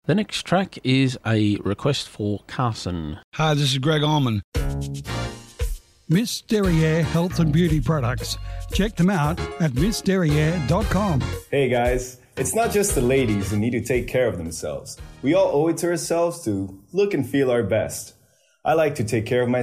The next track is a request for Carson. Hi, this is Greg Allman. Miss Derriere Health and Beauty Products. Check them out at missderriere.com. Hey guys, it's not just the ladies who need to take care of themselves. We all owe it to ourselves to look and feel our best. I like to take care of myself